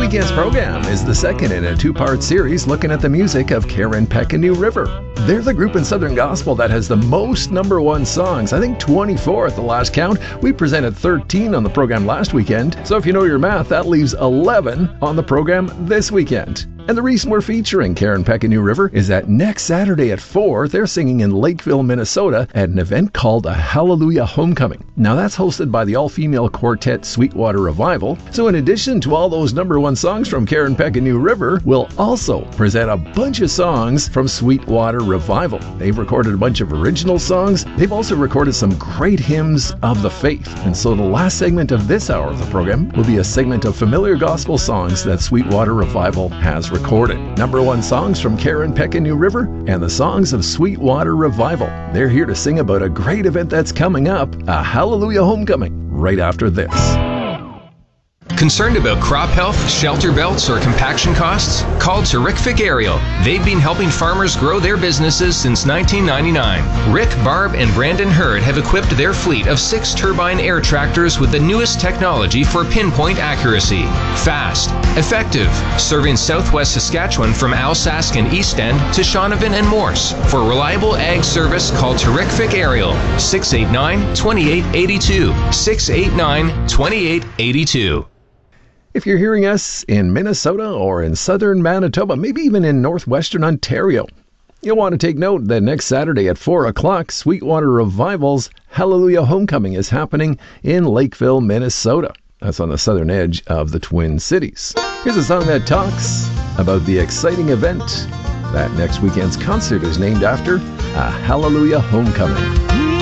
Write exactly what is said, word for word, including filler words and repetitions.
weekend's program is the second in a two-part series looking at the music of Karen Peck and New River. They're the group in Southern Gospel that has the most number one songs, I think twenty-four at the last count. We presented thirteen on the program last weekend, so if you know your math, that leaves eleven on the program this weekend. And the reason we're featuring Karen Peck and New River is that next Saturday at four, they're singing in Lakeville, Minnesota at an event called a Hallelujah Homecoming. Now that's hosted by the all-female quartet Sweetwater Revival. So in addition to all those number one songs from Karen Peck and New River, we'll also present a bunch of songs from Sweetwater Revival. They've recorded a bunch of original songs. They've also recorded some great hymns of the faith. And so the last segment of this hour of the program will be a segment of familiar gospel songs that Sweetwater Revival has recorded. Recorded. Number one songs from Karen Peck and New River and the songs of Sweetwater Revival. They're here to sing about a great event that's coming up, a Hallelujah Homecoming, right after this. Concerned about crop health, shelter belts, or compaction costs? Call Terrific Aerial. They've been helping farmers grow their businesses since nineteen ninety-nine. Rick, Barb, and Brandon Hurd have equipped their fleet of six turbine air tractors with the newest technology for pinpoint accuracy. Fast, effective, serving southwest Saskatchewan from Alsace and East End to Shaunavon and Morse. For reliable ag service, call Terrific Aerial, six eight nine, two eight eight two, six eight nine, two eight eight two. If you're hearing us in Minnesota or in southern Manitoba, maybe even in northwestern Ontario, you'll want to take note that next Saturday at four o'clock, Sweetwater Revival's Hallelujah Homecoming is happening in Lakeville, Minnesota. That's on the southern edge of the Twin Cities. Here's a song that talks about the exciting event that next weekend's concert is named after, a Hallelujah Homecoming.